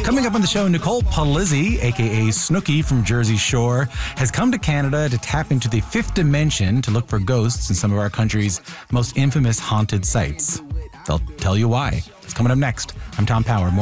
Coming up on the show, Nicole Palizzi, a.k.a. Snooki from Jersey Shore, has come to Canada to tap into the fifth dimension to look for ghosts in some of our country's most infamous haunted sites. They'll tell you why. It's coming up next. I'm Tom Power.